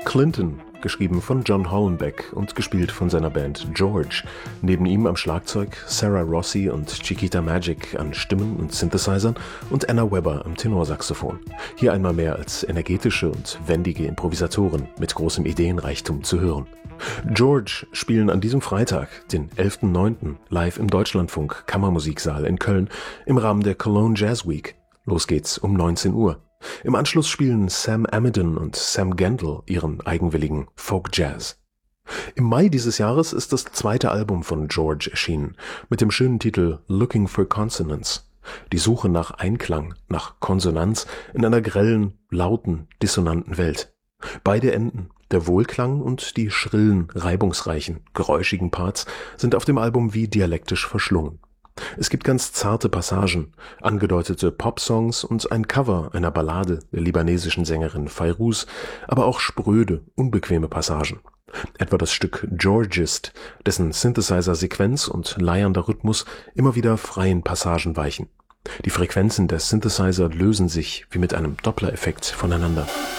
Clinton, geschrieben von John Hollenbeck und gespielt von seiner Band George. Neben ihm am Schlagzeug Sarah Rossi und Chiquita Magic an Stimmen und Synthesizern und Anna Webber am Tenorsaxophon. Hier einmal mehr als energetische und wendige Improvisatoren mit großem Ideenreichtum zu hören. George spielen an diesem Freitag, den 11.09., live im Deutschlandfunk Kammermusiksaal in Köln im Rahmen der Cologne Jazz Week. Los geht's um 19 Uhr. Im Anschluss spielen Sam Amidon und Sam Gendel ihren eigenwilligen Folk Jazz. Im Mai dieses Jahres ist das zweite Album von George erschienen, mit dem schönen Titel Looking for Consonance. Die Suche nach Einklang, nach Konsonanz in einer grellen, lauten, dissonanten Welt. Beide Enden, der Wohlklang und die schrillen, reibungsreichen, geräuschigen Parts, sind auf dem Album wie dialektisch verschlungen. Es gibt ganz zarte Passagen, angedeutete Popsongs und ein Cover einer Ballade der libanesischen Sängerin Fairuz, aber auch spröde, unbequeme Passagen. Etwa das Stück Georgist, dessen Synthesizer-Sequenz und leiernder Rhythmus immer wieder freien Passagen weichen. Die Frequenzen der Synthesizer lösen sich wie mit einem Doppler-Effekt voneinander.